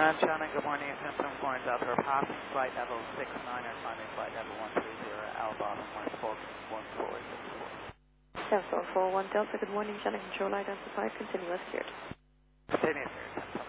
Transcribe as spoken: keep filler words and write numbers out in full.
And Shannon, good morning. Attention Foreign Delta, we're passing flight level six nine or climbing flight level one three zero, L bottom, one four one four six four. seven four four one Delta, good morning. Shannon Control identified, continuous steered. Continuous steered.